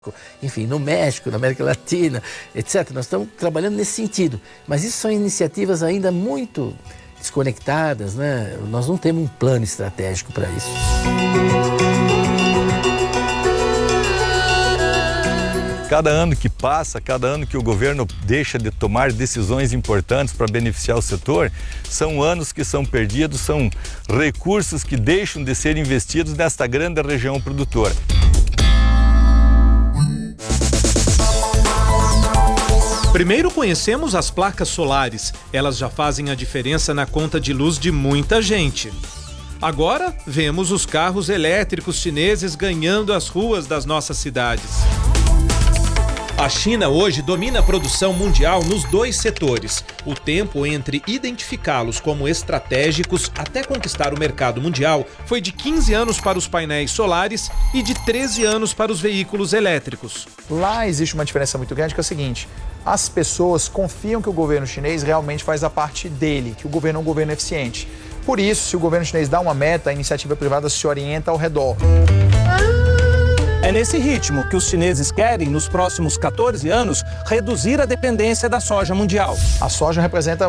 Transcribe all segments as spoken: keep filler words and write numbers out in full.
enfim, no México, na América Latina, etcétera. Nós estamos trabalhando nesse sentido, mas isso são iniciativas ainda muito desconectadas, né? Nós não temos um plano estratégico para isso. Cada ano que passa, cada ano que o governo deixa de tomar decisões importantes para beneficiar o setor, são anos que são perdidos, são recursos que deixam de ser investidos nesta grande região produtora. Primeiro conhecemos as placas solares. Elas já fazem a diferença na conta de luz de muita gente. Agora, vemos os carros elétricos chineses ganhando as ruas das nossas cidades. A China hoje domina a produção mundial nos dois setores. O tempo entre identificá-los como estratégicos até conquistar o mercado mundial foi de quinze anos para os painéis solares e de treze anos para os veículos elétricos. Lá existe uma diferença muito grande, que é o seguinte: as pessoas confiam que o governo chinês realmente faz a parte dele, que o governo é um governo eficiente. Por isso, se o governo chinês dá uma meta, a iniciativa privada se orienta ao redor. É nesse ritmo que os chineses querem, nos próximos quatorze anos, reduzir a dependência da soja mundial. A soja representa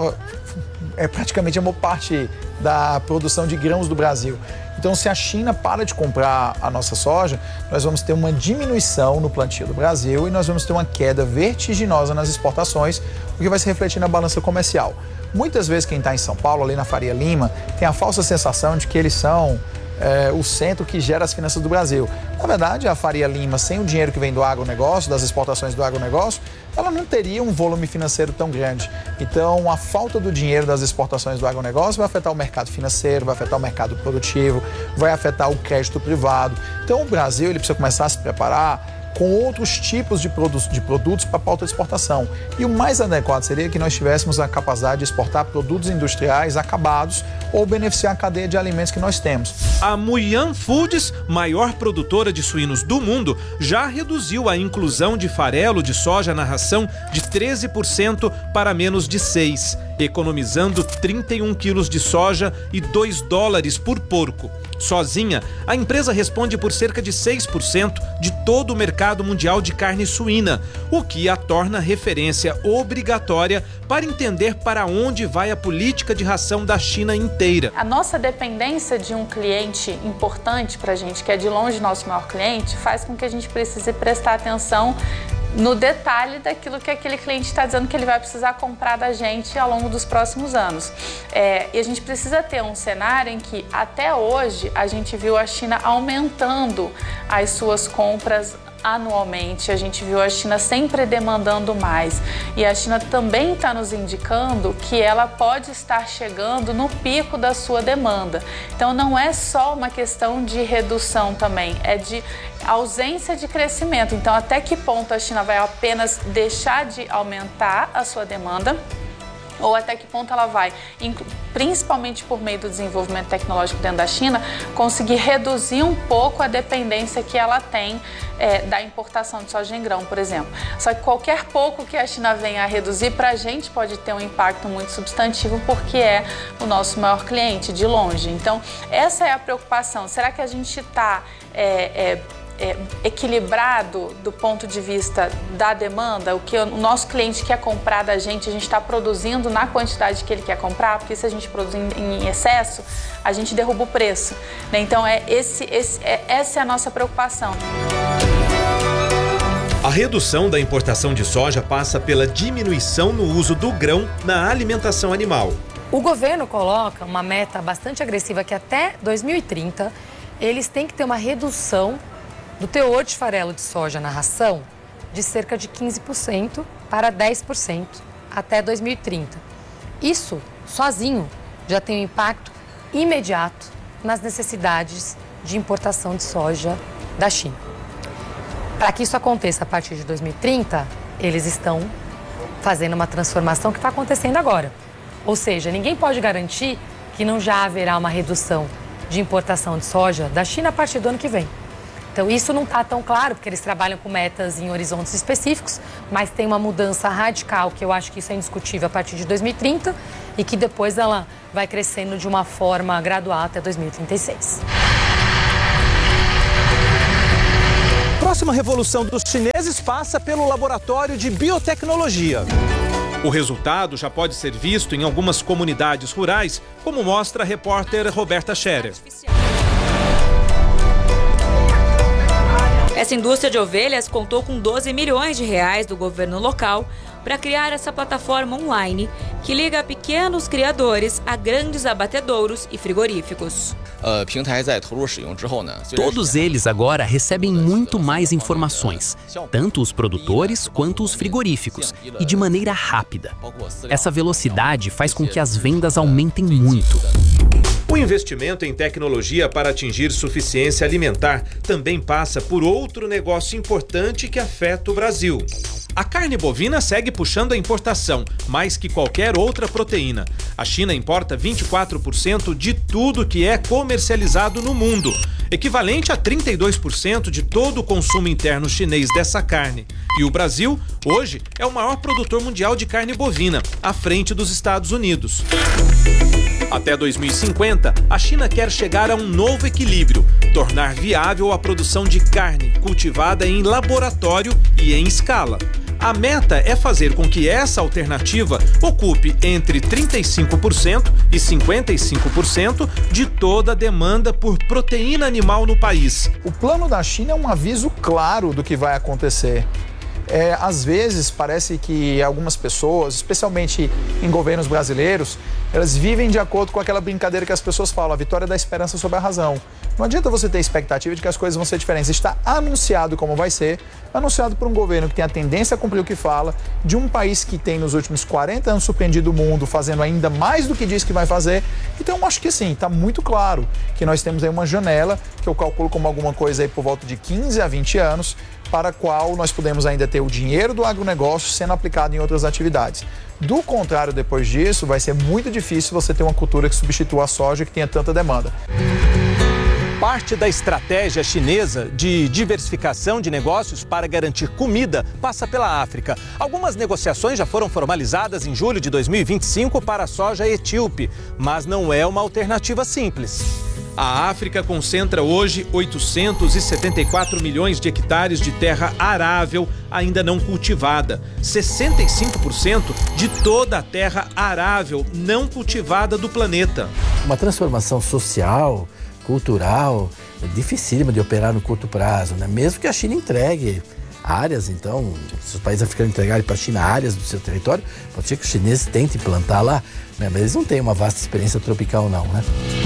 é, praticamente a maior parte da produção de grãos do Brasil. Então, se a China para de comprar a nossa soja, nós vamos ter uma diminuição no plantio do Brasil e nós vamos ter uma queda vertiginosa nas exportações, o que vai se refletir na balança comercial. Muitas vezes quem está em São Paulo, ali na Faria Lima, tem a falsa sensação de que eles são é, o centro que gera as finanças do Brasil. Na verdade, a Faria Lima, sem o dinheiro que vem do agronegócio, das exportações do agronegócio, ela não teria um volume financeiro tão grande. Então, a falta do dinheiro das exportações do agronegócio vai afetar o mercado financeiro, vai afetar o mercado produtivo, vai afetar o crédito privado. Então, o Brasil ele precisa começar a se preparar com outros tipos de produtos, de produtos para a pauta de exportação. E o mais adequado seria que nós tivéssemos a capacidade de exportar produtos industriais acabados ou beneficiar a cadeia de alimentos que nós temos. A Muyan Foods, maior produtora de suínos do mundo, já reduziu a inclusão de farelo de soja na ração de treze por cento para menos de seis por cento, economizando trinta e um quilos de soja e dois dólares por porco. Sozinha, a empresa responde por cerca de seis por cento de todo o mercado mundial de carne suína, o que a torna referência obrigatória para entender para onde vai a política de ração da China inteira. A nossa dependência de um cliente importante para a gente, que é de longe nosso maior cliente, faz com que a gente precise prestar atenção no detalhe daquilo que aquele cliente está dizendo que ele vai precisar comprar da gente ao longo dos próximos anos. É, e a gente precisa ter um cenário em que, até hoje, a gente viu a China aumentando as suas compras anualmente. A gente viu a China sempre demandando mais. E a China também está nos indicando que ela pode estar chegando no pico da sua demanda. Então, não é só uma questão de redução também, é de ausência de crescimento. Então, até que ponto a China vai apenas deixar de aumentar a sua demanda, ou até que ponto ela vai, principalmente por meio do desenvolvimento tecnológico dentro da China, conseguir reduzir um pouco a dependência que ela tem é, da importação de soja em grão, por exemplo. Só que qualquer pouco que a China venha a reduzir, para a gente pode ter um impacto muito substantivo, porque é o nosso maior cliente, de longe. Então, essa é a preocupação. Será que a gente está É, é, É, equilibrado do ponto de vista da demanda? O que o nosso cliente quer comprar da gente, a gente está produzindo na quantidade que ele quer comprar? Porque se a gente produzir em excesso, a gente derruba o preço, né? Então, é esse, esse, é, essa é a nossa preocupação. A redução da importação de soja passa pela diminuição no uso do grão na alimentação animal. O governo coloca uma meta bastante agressiva que até dois mil e trinta eles têm que ter uma redução do teor de farelo de soja na ração de cerca de quinze por cento para dez por cento até dois mil e trinta. Isso, sozinho, já tem um impacto imediato nas necessidades de importação de soja da China. Para que isso aconteça a partir de dois mil e trinta, eles estão fazendo uma transformação que está acontecendo agora. Ou seja, ninguém pode garantir que não já haverá uma redução de importação de soja da China a partir do ano que vem. Então, isso não está tão claro, porque eles trabalham com metas em horizontes específicos, mas tem uma mudança radical, que eu acho que isso é indiscutível, a partir de dois mil e trinta, e que depois ela vai crescendo de uma forma gradual até dois mil e trinta e seis. próxima revolução dos chineses passa pelo laboratório de biotecnologia. O resultado já pode ser visto em algumas comunidades rurais, como mostra a repórter Roberta Scherer. Essa indústria de ovelhas contou com doze milhões de reais do governo local para criar essa plataforma online que liga pequenos criadores a grandes abatedouros e frigoríficos. Todos eles agora recebem muito mais informações, tanto os produtores quanto os frigoríficos, e de maneira rápida. Essa velocidade faz com que as vendas aumentem muito. O investimento em tecnologia para atingir suficiência alimentar também passa por outro negócio importante que afeta o Brasil. A carne bovina segue puxando a importação, mais que qualquer outra proteína. A China importa vinte e quatro por cento de tudo que é comercializado no mundo, equivalente a trinta e dois por cento de todo o consumo interno chinês dessa carne. E o Brasil, hoje, é o maior produtor mundial de carne bovina, à frente dos Estados Unidos. Até dois mil e cinquenta, a China quer chegar a um novo equilíbrio, tornar viável a produção de carne cultivada em laboratório e em escala. A meta é fazer com que essa alternativa ocupe entre trinta e cinco por cento e cinquenta e cinco por cento de toda a demanda por proteína animal no país. O plano da China é um aviso claro do que vai acontecer. É, às vezes parece que algumas pessoas, especialmente em governos brasileiros, elas vivem de acordo com aquela brincadeira que as pessoas falam, a vitória da esperança sobre a razão. Não adianta você ter expectativa de que as coisas vão ser diferentes. Está anunciado como vai ser, anunciado por um governo que tem a tendência a cumprir o que fala, de um país que tem nos últimos quarenta anos surpreendido o mundo, fazendo ainda mais do que diz que vai fazer. Então acho que sim, está muito claro que nós temos aí uma janela, que eu calculo como alguma coisa aí por volta de quinze a vinte anos, para a qual nós podemos ainda ter o dinheiro do agronegócio sendo aplicado em outras atividades. Do contrário, depois disso, vai ser muito difícil você ter uma cultura que substitua a soja que tenha tanta demanda. Parte da estratégia chinesa de diversificação de negócios para garantir comida passa pela África. Algumas negociações já foram formalizadas em julho de dois mil e vinte e cinco para a soja etíope, mas não é uma alternativa simples. A África concentra hoje oitocentos e setenta e quatro milhões de hectares de terra arável ainda não cultivada. sessenta e cinco por cento de toda a terra arável não cultivada do planeta. Uma transformação social, cultural, dificílima de operar no curto prazo, né? Mesmo que a China entregue áreas, então, se os países africanos entregarem para a China áreas do seu território, pode ser que os chineses tentem plantar lá, né? Mas eles não têm uma vasta experiência tropical não, né?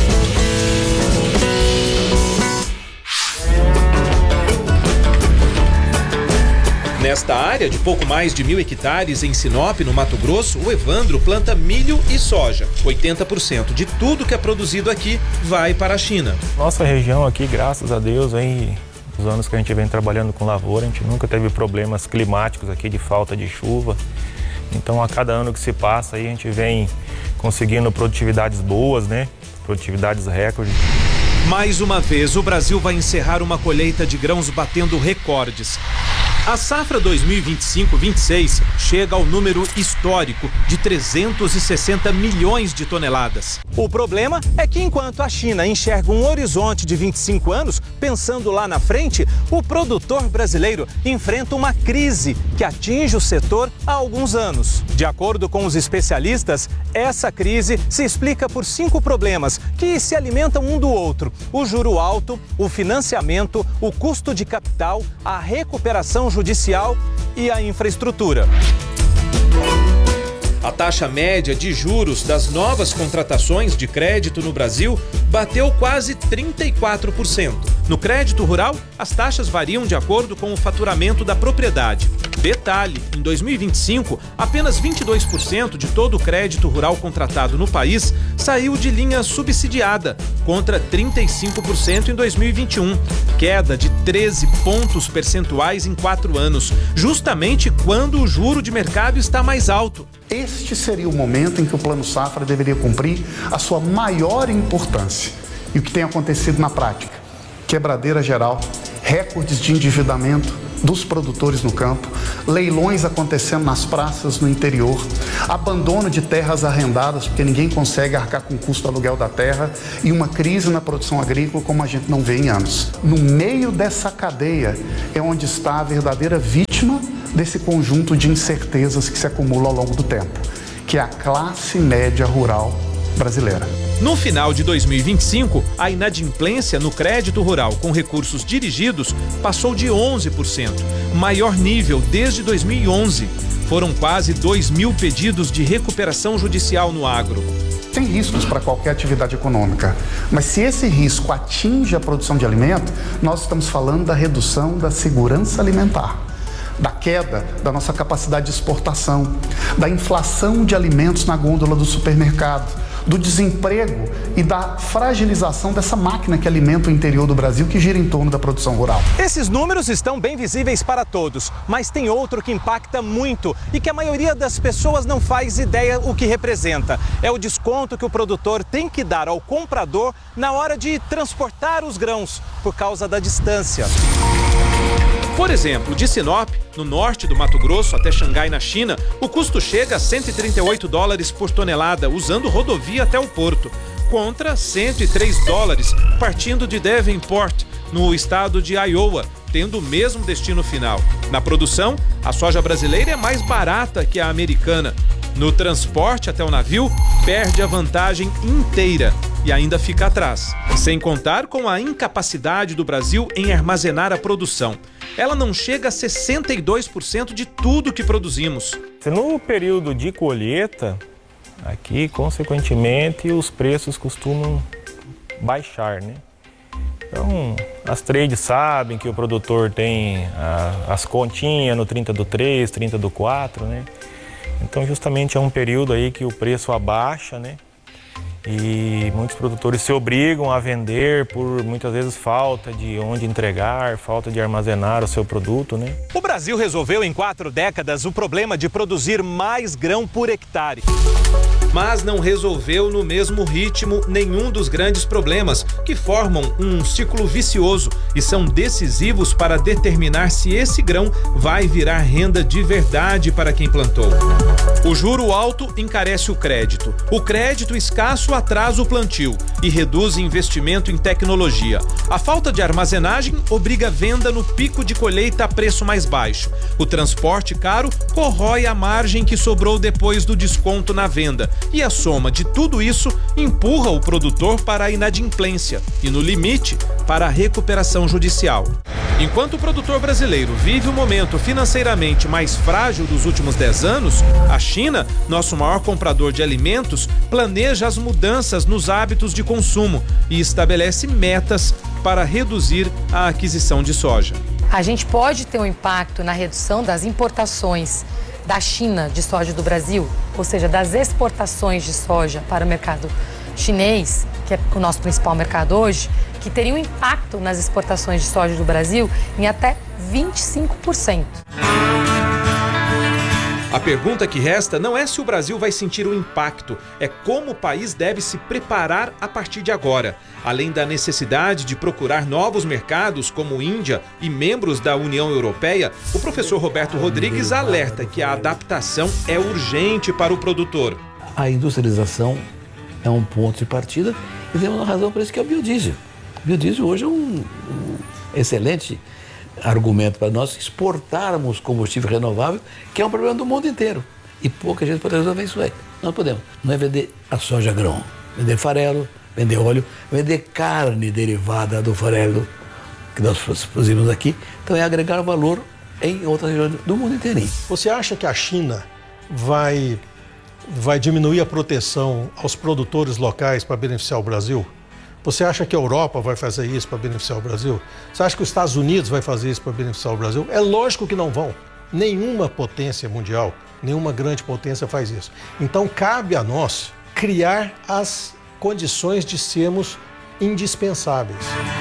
Nesta área de pouco mais de mil hectares em Sinop, no Mato Grosso, o Evandro planta milho e soja. oitenta por cento de tudo que é produzido aqui vai para a China. Nossa região aqui, graças a Deus, aí, os anos que a gente vem trabalhando com lavoura, a gente nunca teve problemas climáticos aqui de falta de chuva. Então, a cada ano que se passa, aí, a gente vem conseguindo produtividades boas, né? Produtividades recordes. Mais uma vez, o Brasil vai encerrar uma colheita de grãos batendo recordes. A safra dois mil e vinte e cinco vinte e seis chega ao número histórico de trezentos e sessenta milhões de toneladas. O problema é que enquanto a China enxerga um horizonte de vinte e cinco anos, pensando lá na frente, o produtor brasileiro enfrenta uma crise que atinge o setor há alguns anos. De acordo com os especialistas, essa crise se explica por cinco problemas que se alimentam um do outro: o juro alto, o financiamento, o custo de capital, a recuperação judicial e a infraestrutura. A taxa média de juros das novas contratações de crédito no Brasil bateu quase trinta e quatro por cento. No crédito rural, as taxas variam de acordo com o faturamento da propriedade. Detalhe, em dois mil e vinte e cinco, apenas vinte e dois por cento de todo o crédito rural contratado no país saiu de linha subsidiada, contra trinta e cinco por cento em dois mil e vinte e um, queda de treze pontos percentuais em quatro anos, justamente quando o juro de mercado está mais alto. Este seria o momento em que o Plano Safra deveria cumprir a sua maior importância. E o que tem acontecido na prática? Quebradeira geral, recordes de endividamento, dos produtores no campo, leilões acontecendo nas praças no interior, abandono de terras arrendadas porque ninguém consegue arcar com o custo do aluguel da terra e uma crise na produção agrícola como a gente não vê em anos. No meio dessa cadeia é onde está a verdadeira vítima desse conjunto de incertezas que se acumula ao longo do tempo, que é a classe média rural brasileira. No final de dois mil e vinte e cinco, a inadimplência no crédito rural com recursos dirigidos passou de onze por cento, maior nível desde dois mil e onze. Foram quase dois mil pedidos de recuperação judicial no agro. Tem riscos para qualquer atividade econômica, mas se esse risco atinge a produção de alimento, nós estamos falando da redução da segurança alimentar, da queda da nossa capacidade de exportação, da inflação de alimentos na gôndola do supermercado, do desemprego e da fragilização dessa máquina que alimenta o interior do Brasil, que gira em torno da produção rural. Esses números estão bem visíveis para todos, mas tem outro que impacta muito e que a maioria das pessoas não faz ideia o que representa. É o desconto que o produtor tem que dar ao comprador na hora de transportar os grãos, por causa da distância. Por exemplo, de Sinop, no norte do Mato Grosso, até Xangai, na China, o custo chega a cento e trinta e oito dólares por tonelada, usando rodovia até o porto, contra cento e três dólares partindo de Davenport, no estado de Iowa, tendo o mesmo destino final. Na produção, a soja brasileira é mais barata que a americana. No transporte até o navio, perde a vantagem inteira e ainda fica atrás. Sem contar com a incapacidade do Brasil em armazenar a produção. Ela não chega a sessenta e dois por cento de tudo que produzimos. No período de colheita, aqui, consequentemente, os preços costumam baixar, né? Então, as trades sabem que o produtor tem a, as continhas no trinta do três, trinta do quatro, né? Então, justamente é um período aí que o preço abaixa, né? E muitos produtores se obrigam a vender por, muitas vezes, falta de onde entregar, falta de armazenar o seu produto, né? O Brasil resolveu em quatro décadas o problema de produzir mais grão por hectare. Mas não resolveu no mesmo ritmo nenhum dos grandes problemas que formam um ciclo vicioso e são decisivos para determinar se esse grão vai virar renda de verdade para quem plantou. O juro alto encarece o crédito. O crédito escasso atrasa o plantio e reduz investimento em tecnologia. A falta de armazenagem obriga a venda no pico de colheita a preço mais baixo. O transporte caro corrói a margem que sobrou depois do desconto na venda. E a soma de tudo isso empurra o produtor para a inadimplência e, no limite, para a recuperação judicial. Enquanto o produtor brasileiro vive o momento financeiramente mais frágil dos últimos dez anos, a China, nosso maior comprador de alimentos, planeja as mudanças nos hábitos de consumo e estabelece metas para reduzir a aquisição de soja. A gente pode ter um impacto na redução das importações da China de soja do Brasil, ou seja, das exportações de soja para o mercado chinês, que é o nosso principal mercado hoje, que teria um impacto nas exportações de soja do Brasil em até vinte e cinco por cento. A pergunta que resta não é se o Brasil vai sentir o impacto, é como o país deve se preparar a partir de agora. Além da necessidade de procurar novos mercados como Índia e membros da União Europeia, o professor Roberto Rodrigues alerta que a adaptação é urgente para o produtor. A industrialização é um ponto de partida e temos uma razão para isso, que é o biodiesel. O biodiesel hoje é um, um excelente argumento para nós exportarmos combustível renovável, que é um problema do mundo inteiro. E pouca gente pode resolver isso aí. Nós podemos. Não é vender a soja grão, vender farelo, vender óleo, vender carne derivada do farelo que nós produzimos aqui. Então é agregar valor em outras regiões do mundo inteirinho. Você acha que a China vai, vai diminuir a proteção aos produtores locais para beneficiar o Brasil? Você acha que a Europa vai fazer isso para beneficiar o Brasil? Você acha que os Estados Unidos vai fazer isso para beneficiar o Brasil? É lógico que não vão. Nenhuma potência mundial, nenhuma grande potência faz isso. Então cabe a nós criar as condições de sermos indispensáveis.